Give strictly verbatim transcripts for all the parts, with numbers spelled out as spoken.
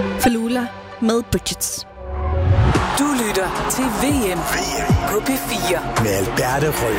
Falula med Bridgets. Du lytter til V M på P fire med Alberte Rød.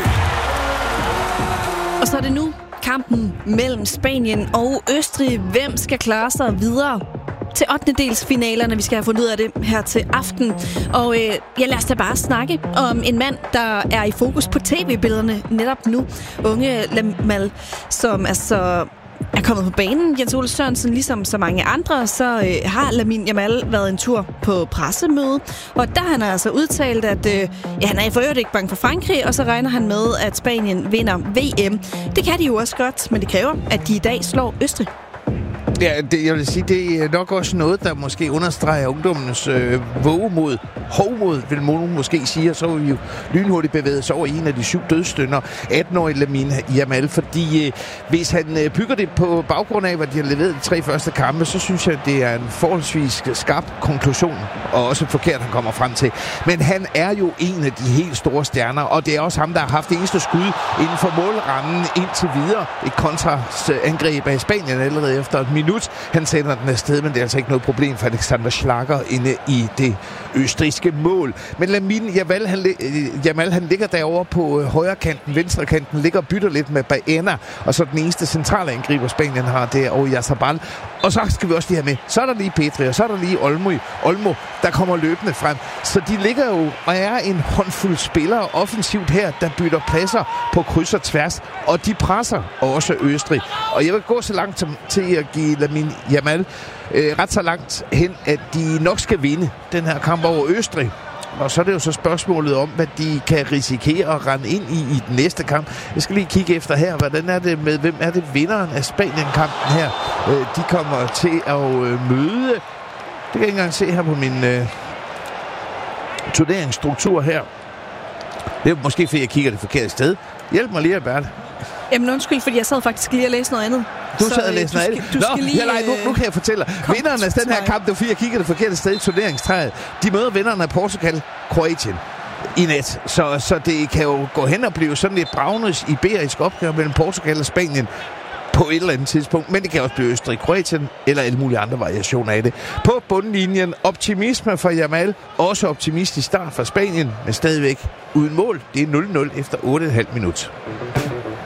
Og så er det nu kampen mellem Spanien og Østrig. Hvem skal klare sig videre til ottendedelsfinalerne? Vi skal have fundet ud af det her til aften. Og øh, ja, lad os da bare snakke om en mand, der er i fokus på tv-billederne netop nu. Unge Lamal, som altså er kommet på banen. Jens Ole Sørensen, ligesom så mange andre, så øh, har Lamine Yamal været en tur på pressemøde. Og der han har altså udtalt, at øh, ja, han er for øvrigt ikke bange for Frankrig, og så regner han med, at Spanien vinder V M. Det kan de jo også godt, men det kræver, at de i dag slår Østrig. Ja, det, jeg vil sige, det er nok også noget, der måske understreger ungdommens øh, vågemod, hovmod, vil nogen måske sige, og så vil vi jo lynhurtigt bevæget sig over en af de syv dødsstønder, atten-årige Lamine Yamal, fordi øh, hvis han øh, bygger det på baggrund af, hvad de har leveret de tre første kampe, så synes jeg, det er en forholdsvis skarp konklusion, og også forkert, han kommer frem til. Men han er jo en af de helt store stjerner, og det er også ham, der har haft det eneste skud inden for målrammen indtil videre. Et kontraangreb af Spanien allerede efter et minut. Han sender den afsted, men det er altså ikke noget problem for Alexander Schlager inde i det østrigske mål. Men Lamine Yamal, han, Yamal, han ligger derovre på højre kanten, venstre kanten, ligger og bytter lidt med Baena, og så den eneste centrale angriber Spanien har, det er Oyarzabal. Og så skal vi også lige have med, så er der lige Pedri, og så er der lige Olmo, Olmo, der kommer løbende frem. Så de ligger jo og er en håndfuld spillere offensivt her, der bytter pladser på kryds og tværs, og de presser også Østrig. Og jeg vil gå så langt til at give Lamine Yamal øh, ret så langt hen, at de nok skal vinde den her kamp over Østrig. Og så er det jo så spørgsmålet om, hvad de kan risikere at rende ind i i den næste kamp. Jeg skal lige kigge efter her, hvordan er det med, hvem er det vinderen af Spanien-kampen her? Øh, de kommer til at øh, møde. Det kan jeg ikke engang se her på min øh, turneringsstruktur her. Det er måske, fordi jeg kigger det forkerte sted. Hjælp mig lige, Albert. Jamen undskyld, fordi jeg sad faktisk lige og læste noget andet. Du sad og læste noget andet? Nå, lige, ja, nej, nu, nu kan jeg fortælle. Vinderne af den her kamp, det var fordi jeg kiggede det forkerte sted i turneringstræet. De møder vinderne af Portugal, Kroatien i nat. Så, så det kan jo gå hen og blive sådan et bragnes iberisk opgør mellem Portugal og Spanien på et eller andet tidspunkt, men det kan også blive Østrig, Kroatien eller alle mulige andre variationer af det. På bundlinjen, optimisme for Yamal, også optimistisk start for Spanien, men stadigvæk uden mål. Det er nul nul efter otte komma fem minut.